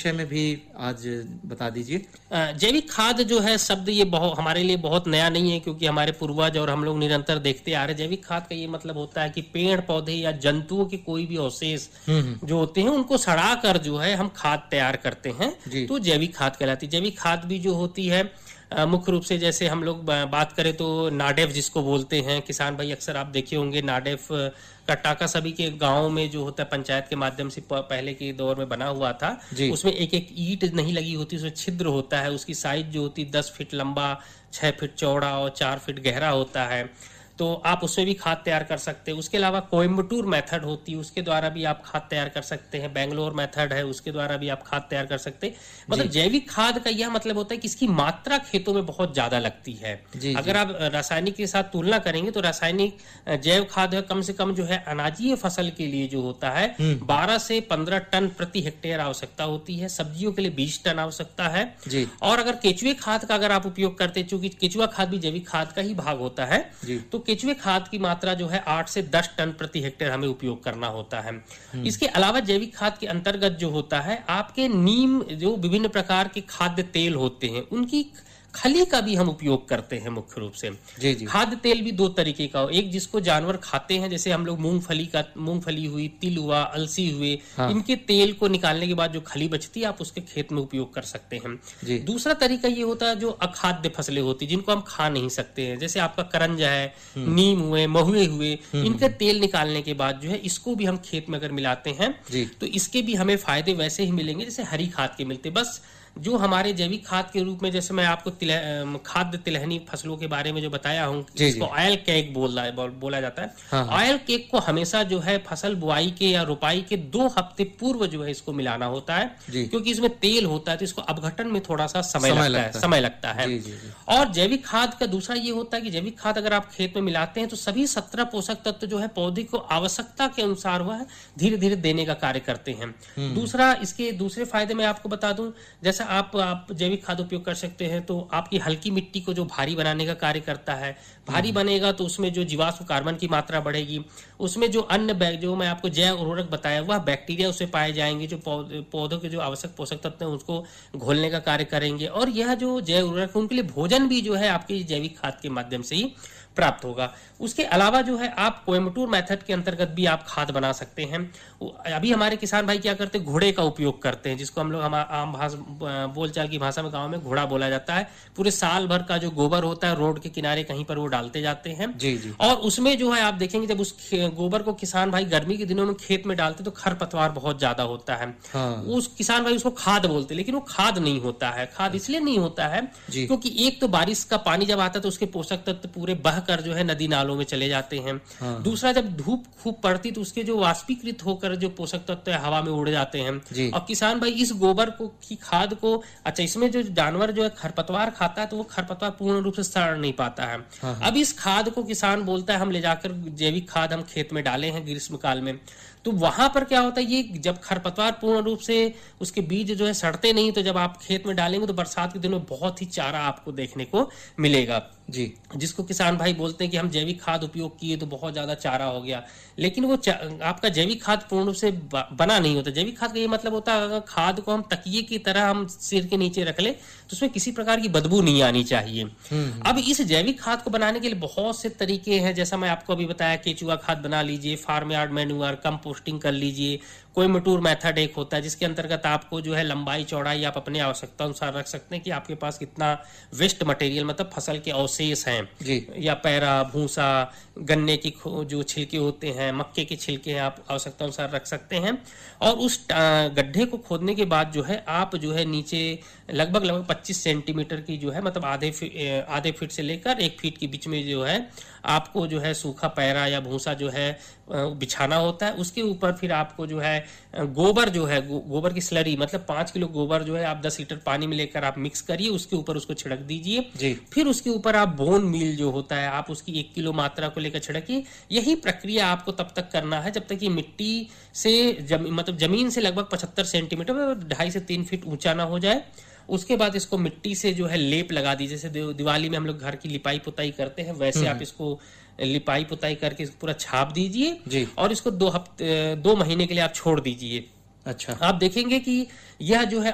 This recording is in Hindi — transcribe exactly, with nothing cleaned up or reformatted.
विषय में भी आज बता दीजिए। जैविक खाद जो है शब्द ये बहुत हमारे लिए बहुत नया नहीं है, क्योंकि हमारे पूर्वज और हम लोग निरंतर देखते आ रहे हैं। जैविक खाद का ये मतलब होता है कि पेड़ पौधे या जंतुओं के कोई भी अवशेष जो होते हैं उनको सड़ा कर जो है हम खाद तैयार करते हैं, तो जैविक खाद कहलाती है। जैविक खाद भी जो होती है मुख्य रूप से, जैसे हम लोग बात करें तो नाडेफ जिसको बोलते हैं, किसान भाई अक्सर आप देखे होंगे नाडेफ का टाका सभी के गांव में जो होता है पंचायत के माध्यम से पहले के दौर में बना हुआ था। उसमें एक एक ईंट नहीं लगी होती, उसमें छिद्र होता है। उसकी साइज जो होती है दस फीट लंबा, छह फीट चौड़ा और चार फीट गहरा होता है। तो आप उसमें भी खाद तैयार कर सकते हैं। उसके अलावा कोयम्बटूर मेथड होती है, उसके द्वारा भी आप खाद तैयार कर सकते हैं। बेंगलोर मेथड है, उसके द्वारा भी आप खाद तैयार कर सकते हैं। मतलब जैविक खाद का यह मतलब होता है कि इसकी मात्रा खेतों में बहुत ज्यादा लगती है। जी, अगर जी. आप रासायनिक के साथ तुलना करेंगे तो रासायनिक जैव खाद है कम से कम जो है अनाजीय फसल के लिए जो होता है बारह से पंद्रह टन प्रति हेक्टेयर आवश्यकता होती है। सब्जियों के लिए बीस टन आवश्यकता है। और अगर केचुए खाद का अगर आप उपयोग करते हैं, चूंकि केचुआ खाद भी जैविक खाद का ही भाग होता है, तो केचुए खाद की मात्रा जो है आठ से दस टन प्रति हेक्टेयर हमें उपयोग करना होता है। इसके अलावा जैविक खाद के अंतर्गत जो होता है आपके नीम जो विभिन्न प्रकार के खाद्य तेल होते हैं उनकी खली का भी हम उपयोग करते हैं मुख्य रूप से। जी जी। खाद्य तेल भी दो तरीके का हो, एक जिसको जानवर खाते हैं, जैसे हम लोग मूंगफली का मूंगफली हुई, तिल हुआ, अलसी हुए, हाँ। इनके तेल को निकालने के बाद जो खली बचती है आप उसके खेत में उपयोग कर सकते हैं। दूसरा तरीका ये होता है जो अखाद्य फसलें होती जिनको हम खा नहीं सकते हैं, जैसे आपका करंजा है, नीम हुए, महुए हुए, इनके तेल निकालने के बाद जो है इसको भी हम खेत में अगर मिलाते हैं तो इसके भी हमें फायदे वैसे ही मिलेंगे जैसे हरी खाद के मिलते। बस जो हमारे जैविक खाद के रूप में, जैसे मैं आपको तिलह, खाद्य तिलहनी फसलों के बारे में जो बताया हूँ, इसको ऑयल केक बोल रहा है बोला जाता है। हाँ, ऑयल केक को हमेशा जो है फसल बुआई के या रुपाई के दो हफ्ते पूर्व जो है इसको मिलाना होता है, क्योंकि इसमें तेल होता है तो इसको अपघटन में थोड़ा सा समय, समय लगता, लगता है समय लगता है। जी, जी, जी। और जैविक खाद का दूसरा ये होता है कि जैविक खाद अगर आप खेत में मिलाते हैं तो सभी सत्रह पोषक तत्व जो है पौधे को आवश्यकता के अनुसार वह धीरे धीरे देने का कार्य करते हैं। दूसरा, इसके दूसरे फायदे मैं आपको बता दूं, जैसा आप आप जैविक खाद उपयोग कर सकते हैं तो आपकी हल्की मिट्टी को जो भारी बनाने का कार्य करता है। भारी बनेगा तो उसमें जो जीवाश्म कार्बन की मात्रा बढ़ेगी, उसमें जो अन्य जो मैं आपको जैव उर्वरक बताया वह बैक्टीरिया उससे पाए जाएंगे जो पौधों के जो आवश्यक पोषक तत्व हैं उसको घोलने का कार्य करेंगे। और यह जो जैव उर्वरक उनके लिए भोजन भी जो है आपकी जैविक खाद के माध्यम से ही प्राप्त होगा। उसके अलावा जो है आप कोयम्बटूर मेथड के अंतर्गत भी आप खाद बना सकते हैं। अभी हमारे किसान भाई क्या करते हैं, घोड़े का उपयोग करते हैं, जिसको हम लोग हम आम भाषा बोलचाल की भाषा में गांव में घोड़ा बोला जाता है। पूरे साल भर का जो गोबर होता है रोड के किनारे कहीं पर वो डालते जाते हैं। जी जी। और उसमें जो है आप देखेंगे जब उस गोबर को किसान भाई गर्मी के दिनों में खेत में डालते तो खरपतवार बहुत ज्यादा होता है। हाँ। उस किसान भाई उसको खाद बोलते, लेकिन वो खाद नहीं होता है। खाद इसलिए नहीं होता है क्योंकि एक तो बारिश का पानी जब आता है तो उसके पोषक तत्व पूरे बह कर जो है नदी नालों में चले जाते हैं। हाँ। दूसरा, जब धूप खूब पड़ती तो उसके जो वाष्पीकृत होकर जो पोषक तत्व है हवा में उड़ जाते हैं। और किसान भाई इस गोबर को की खाद को, अच्छा इसमें जो जानवर जो है खरपतवार खाता है तो वो खरपतवार पूर्ण रूप से सड़ नहीं पाता है। हाँ। अब इस खाद को किसान बोलता है हम ले जाकर जैविक खाद हम खेत में डाले हैं ग्रीष्म काल में, तो वहां पर क्या होता है, ये जब खरपतवार पूर्ण रूप से उसके बीज जो है सड़ते नहीं, तो जब आप खेत में डालेंगे तो बरसात के दिनों में बहुत ही चारा आपको देखने को मिलेगा। जी, जिसको किसान भाई बोलते हैं कि हम जैविक खाद उपयोग किए तो बहुत ज्यादा चारा हो गया, लेकिन वो आपका जैविक खाद पूर्ण रूप से बना नहीं होता। जैविक खाद का ये मतलब होता है अगर खाद को हम तकिए की तरह हम सिर के नीचे रख ले तो उसमें किसी प्रकार की बदबू नहीं आनी चाहिए। अब इस जैविक खाद को बनाने के लिए बहुत से तरीके हैं, जैसा मैं आपको अभी बताया, केचुआ खाद बना लीजिए, फार्म यार्ड मैन्यूअर, कंपोस्टिंग कर लीजिए। कोयम्बटूर मेथड एक होता है जिसके अंतर्गत आपको जो है लंबाई चौड़ाई आप अपने आवश्यकता अनुसार रख सकते हैं कि आपके पास कितना वेस्ट मटेरियल मतलब फसल के अवशेष हैं जी, या पैरा, भूसा, गन्ने की जो छिलके होते हैं, मक्के के छिलके हैं, आप आवश्यकता अनुसार रख सकते हैं। और उस गड्ढे को खोदने के बाद जो है आप जो है नीचे लगभग लगभग पच्चीस सेंटीमीटर की जो है मतलब आधे फीट आधे फीट से लेकर एक फीट के बीच में जो है आपको जो है सूखा पैरा या भूसा जो है बिछाना होता है। उसके ऊपर फिर आपको जो है गोबर जो है गो, गोबर की स्लरी मतलब पांच किलो गोबर जो है आप दस लीटर पानी में लेकर आप मिक्स करिए, उसके ऊपर उसको छिड़क दीजिए। फिर उसके ऊपर आप बोन मील जो होता है आप उसकी एक किलो मात्रा को लेकर छिड़किए। यही प्रक्रिया आपको तब तक करना है जब तक ये मिट्टी से जम, मतलब जमीन से लगभग पचहत्तर सेंटीमीटर ढाई से तीन फीट ऊंचा ना हो जाए। उसके बाद इसको मिट्टी से जो है लेप लगा दीजिए, जैसे दिवाली में हम लोग घर की लिपाई पुताई करते हैं वैसे आप इसको लिपाई पुताई करके पूरा छाप दीजिए और इसको दो हफ्ते दो महीने के लिए आप छोड़ दीजिए। अच्छा, आप देखेंगे कि यह जो है